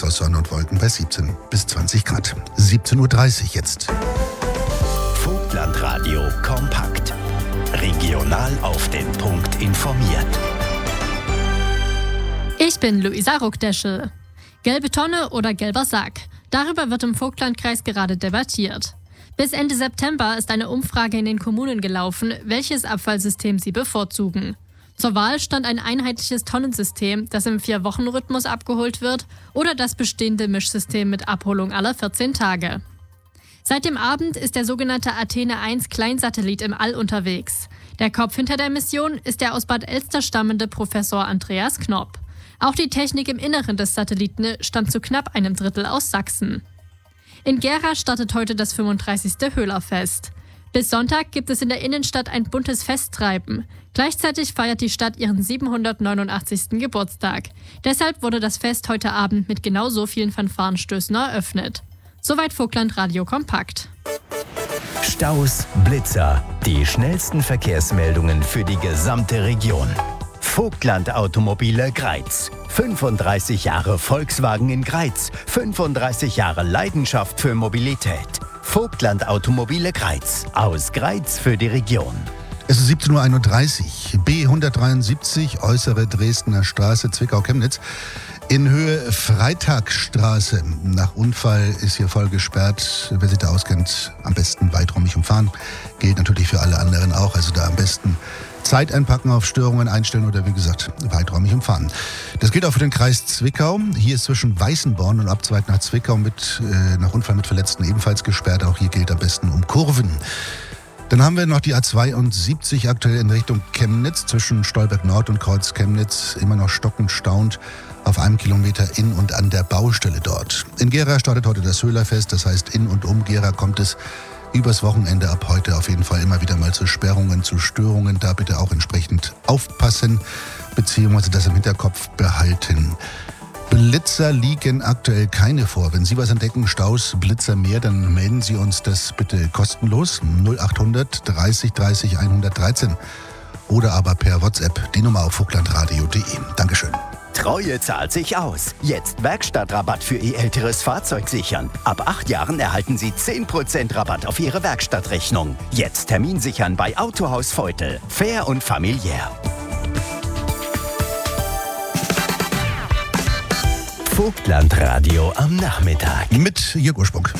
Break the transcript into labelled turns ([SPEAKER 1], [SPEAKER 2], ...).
[SPEAKER 1] aus Sonne und Wolken bei 17 bis 20 Grad. 17.30 Uhr jetzt.
[SPEAKER 2] Vogtlandradio kompakt. Regional auf den Punkt informiert.
[SPEAKER 3] Ich bin Luisa Ruckdeschel. Gelbe Tonne oder gelber Sack? Darüber wird im Vogtlandkreis gerade debattiert. Bis Ende September ist eine Umfrage in den Kommunen gelaufen, welches Abfallsystem sie bevorzugen. Zur Wahl stand ein einheitliches Tonnensystem, das im 4-Wochen-Rhythmus abgeholt wird, oder das bestehende Mischsystem mit Abholung aller 14 Tage. Seit dem Abend ist der sogenannte Athene 1 Kleinsatellit im All unterwegs. Der Kopf hinter der Mission ist der aus Bad Elster stammende Professor Andreas Knopp. Auch die Technik im Inneren des Satelliten stammt zu knapp einem Drittel aus Sachsen. In Gera startet heute das 35. Höhlerfest. Bis Sonntag gibt es in der Innenstadt ein buntes Festtreiben. Gleichzeitig feiert die Stadt ihren 789. Geburtstag. Deshalb wurde das Fest heute Abend mit genau so vielen Fanfarenstößen eröffnet. Soweit Vogtlandradio kompakt.
[SPEAKER 2] Staus, Blitzer, die schnellsten Verkehrsmeldungen für die gesamte Region. Vogtland Automobile Greiz. 35 Jahre Volkswagen in Greiz. 35 Jahre Leidenschaft für Mobilität. Vogtland Automobile Greiz. Aus Greiz für die Region.
[SPEAKER 1] Es ist 17.31 Uhr. B173, äußere Dresdner Straße, Zwickau-Chemnitz. In Höhe Freitagstraße. Nach Unfall ist hier voll gesperrt. Wer sich da auskennt, am besten weiträumig umfahren. Gilt natürlich für alle anderen auch. Also da am besten Zeit einpacken, auf Störungen einstellen oder wie gesagt, weiträumig umfahren. Das gilt auch für den Kreis Zwickau. Hier ist zwischen Weißenborn und Abzweig nach Zwickau nach Unfall mit Verletzten ebenfalls gesperrt. Auch hier gilt am besten Umkurven. Dann haben wir noch die A72 aktuell in Richtung Chemnitz, zwischen Stolberg Nord und Kreuz Chemnitz, immer noch stockend stauend auf 1 Kilometer in und an der Baustelle dort. In Gera startet heute das Höhlerfest, das heißt in und um Gera kommt es übers Wochenende ab heute auf jeden Fall immer wieder mal zu Sperrungen, zu Störungen. Da bitte auch entsprechend aufpassen, beziehungsweise das im Hinterkopf behalten. Blitzer liegen aktuell keine vor. Wenn Sie was entdecken, Staus, Blitzer mehr, dann melden Sie uns das bitte kostenlos. 0800 30 30 113 oder aber per WhatsApp die Nummer auf vogtlandradio.de. Dankeschön.
[SPEAKER 2] Treue zahlt sich aus. Jetzt Werkstattrabatt für Ihr älteres Fahrzeug sichern. Ab 8 Jahren erhalten Sie 10% Rabatt auf Ihre Werkstattrechnung. Jetzt Termin sichern bei Autohaus Veutel. Fair und familiär. Vogtlandradio am Nachmittag.
[SPEAKER 1] Mit Jörg Ursprung.